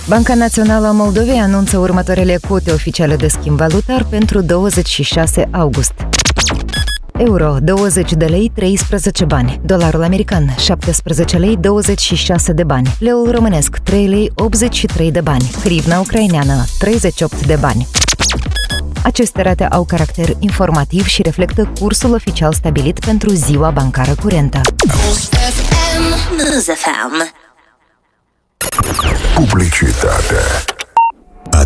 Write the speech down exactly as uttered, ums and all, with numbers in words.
Banca Națională a Moldovei anunță următoarele cote oficiale de schimb valutar pentru douăzeci și șase august. Euro, douăzeci de lei, treisprezece bani. Dolarul american, șaptesprezece lei, douăzeci și șase de bani. Leul românesc, trei lei, optzeci și trei de bani. Hrivna ucraineană, treizeci și opt de bani. Aceste rate au caracter informativ și reflectă cursul oficial stabilit pentru ziua bancară curentă. Publicitate.